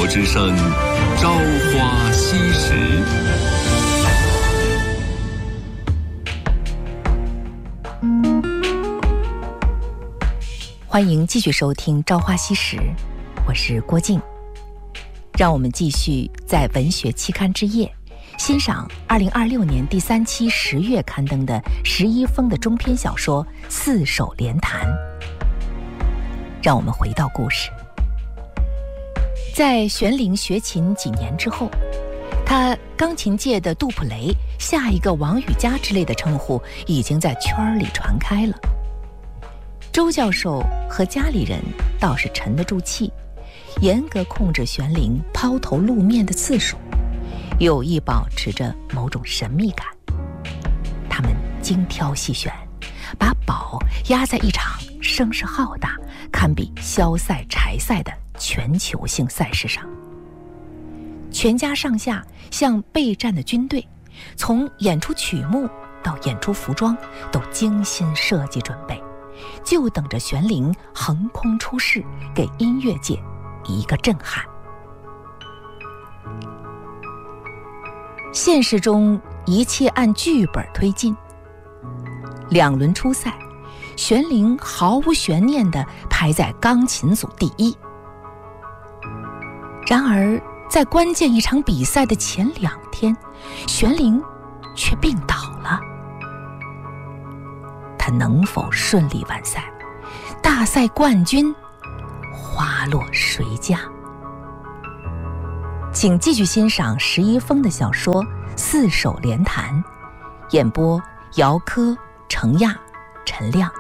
之声，朝花夕拾。 欢迎继续收听《朝花夕拾》，我是郭静。让我们继续在文学期刊之夜欣赏2026年第3期10月刊登的石一峰的中篇小说《四手联弹》。让我们回到故事。在玄龄学琴几年之后，他钢琴界的杜普雷、下一个王羽佳之类的称呼已经在圈里传开了。周教授和家里人倒是沉得住气，严格控制玄龄抛头露面的次数，有意保持着某种神秘感。他们精挑细选，把宝压在一场声势浩大、堪比萧赛、柴赛的全球性赛事上。全家上下像备战的军队，从演出曲目到演出服装都精心设计准备，就等着玄龄横空出世，给音乐界一个震撼。现实中一切按剧本推进，2轮初赛，玄龄毫无悬念地排在钢琴组第1。然而在关键一场比赛的前2天，玄龄却病倒了。他能否顺利完赛？大赛冠军花落谁家？请继续欣赏石一峰的小说《四手联弹》，演播姚科、程亚、陈亮。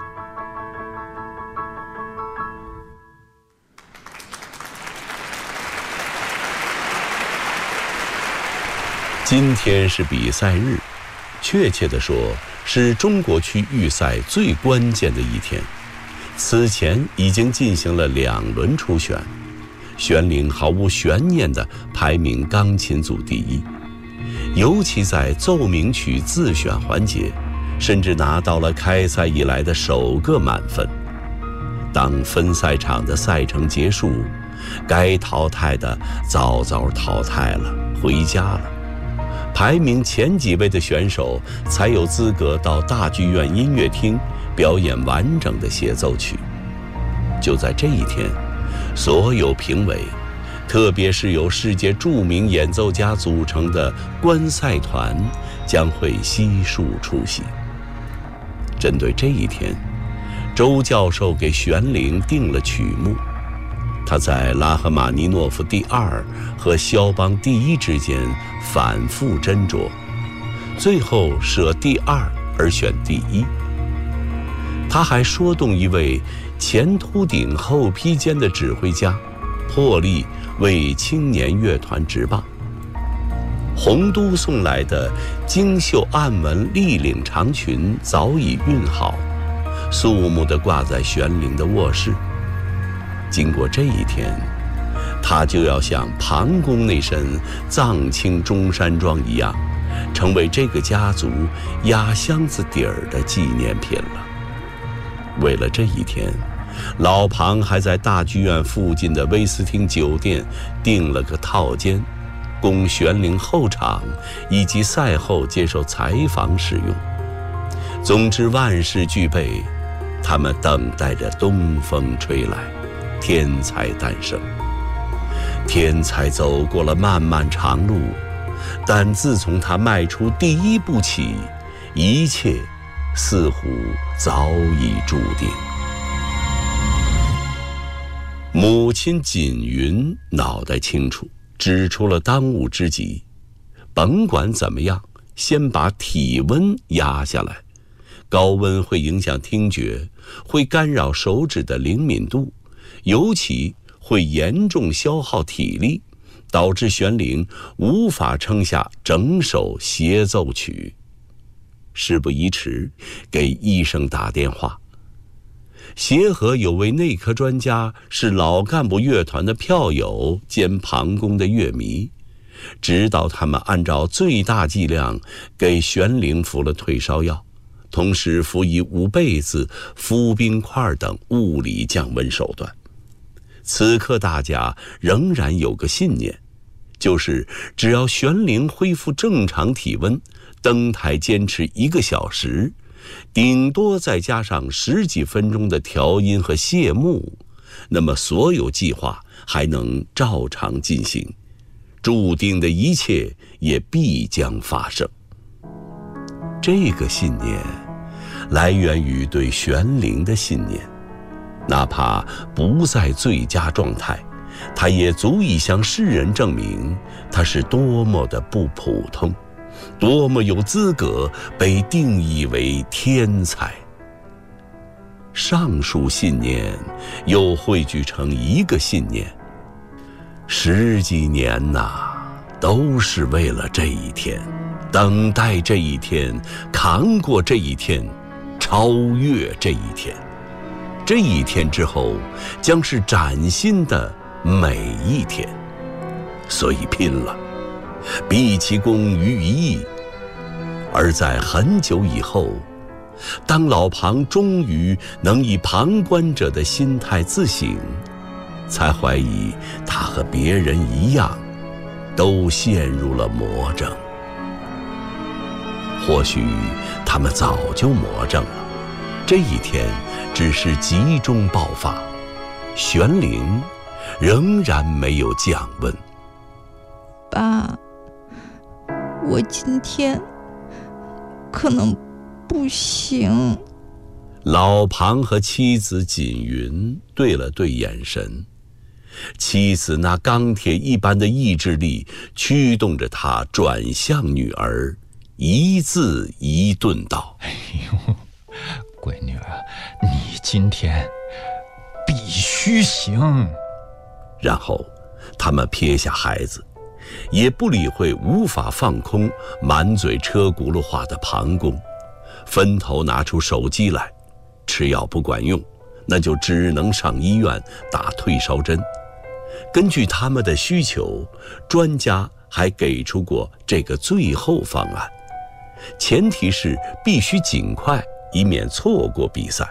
今天是比赛日，确切地说是中国区预赛最关键的一天。此前已经进行了2轮初选，玄龄毫无悬念地排名钢琴组第1，尤其在奏鸣曲自选环节，甚至拿到了开赛以来的首个满分。当分赛场的赛程结束，该淘汰的早早淘汰了，回家了。排名前几位的选手才有资格到大剧院音乐厅表演完整的协奏曲。就在这一天，所有评委，特别是由世界著名演奏家组成的观赛团，将会悉数出席。针对这一天，周教授给玄龄定了曲目。他在拉赫玛尼诺夫第2和肖邦第1之间反复斟酌，最后舍第2而选第1。他还说动一位前秃顶后披肩的指挥家，破例为青年乐团执棒。洪都送来的精绣暗纹立领长裙早已熨好，肃穆地挂在玄龄的卧室。经过这一天，他就要像庞公那身藏青中山装一样，成为这个家族压箱子底儿的纪念品了。为了这一天，老庞还在大剧院附近的威斯汀酒店订了个套间，供玄龄候场以及赛后接受采访使用。总之万事俱备，他们等待着东风吹来，天才诞生。天才走过了漫漫长路，但自从他迈出第1步起，一切似乎早已注定。母亲锦云脑袋清楚，指出了当务之急。甭管怎么样，先把体温压下来。高温会影响听觉，会干扰手指的灵敏度，尤其会严重消耗体力，导致玄龄无法撑下整首协奏曲。事不宜迟，给医生打电话。协和有位内科专家，是老干部乐团的票友兼庞公的乐迷，指导他们按照最大剂量给玄龄服了退烧药，同时辅以捂被子、敷冰块等物理降温手段。 此刻大家仍然有个信念，就是只要玄灵恢复正常体温，登台坚持1个小时，顶多再加上10几分钟的调音和谢幕，那么所有计划还能照常进行，注定的一切也必将发生。这个信念来源于对玄灵的信念，哪怕不在最佳状态，他也足以向世人证明他是多么的不普通，多么有资格被定义为天才。上述信念又汇聚成一个信念，10几年呐，都是为了这一天，等待这一天，扛过这一天，超越这一天。这一天之后将是崭新的每一天，所以拼了，毕其功于一役。而在很久以后，当老庞终于能以旁观者的心态自省，才怀疑他和别人一样，都陷入了魔怔。或许他们早就魔怔了，这一天只是集中爆发，玄灵仍然没有降温。 爸，我今天可能不行。 老庞和妻子锦云对了对眼神，妻子那钢铁一般的意志力驱动着他转向女儿，一字一顿道： 哎呦，闺女啊，你今天必须行。 然后他们撇下孩子，也不理会无法放空、满嘴车轱辘话的庞公，分头拿出手机来。吃药不管用，那就只能上医院打退烧针。根据他们的需求，专家还给出过这个最后方案，前提是必须尽快，以免错过比赛。